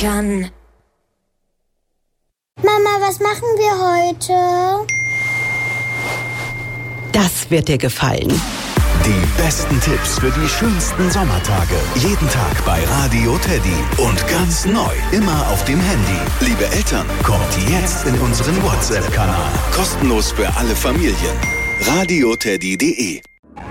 kann. Mama, was machen wir heute? Das wird dir gefallen. Die besten Tipps für die schönsten Sommertage. Jeden Tag bei Radio Teddy. Und ganz neu, immer auf dem Handy. Liebe Eltern, kommt jetzt in unseren WhatsApp-Kanal. Kostenlos für alle Familien. radioteddy.de